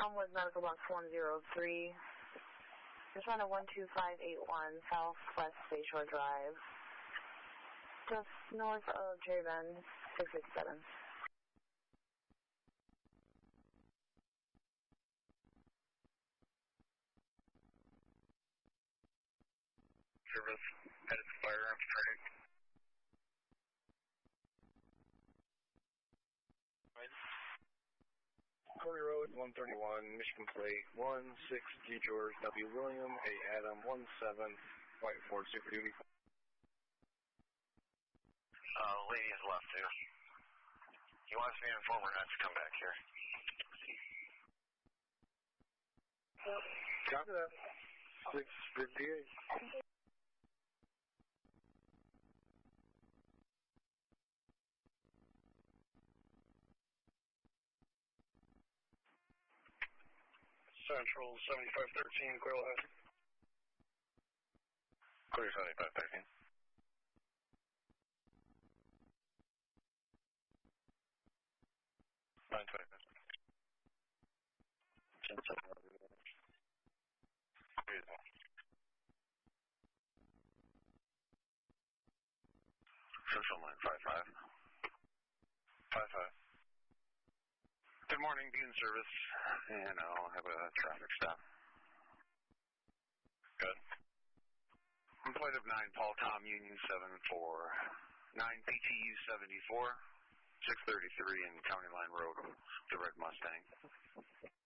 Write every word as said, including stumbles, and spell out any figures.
Elmwood Medical Box one zero three. Just on a one two five eight one Southwest Bayshore Drive. Just north of Cherry Bend, six six seven. Service, headed to firearms trade. Corey Road, one thirty-one, Michigan Plate, one six G George W. William, A Adam, one seven, White Ford Super Duty. Uh, lady has left here. He wants me to inform her not to come back here. Copy that. six fifty-eight. Central seventy-five thirteen, clear ahead. Clear seventy-five thirteen. nine twenty-five. Reasonable. Central line five five. five five. Good morning, Dean Service. And I'll have a traffic stop. Good. Plate of nine, Paul Tom Union seven four. nine P T U seventy-four. six thirty-three in County Line Road, the Red Mustang.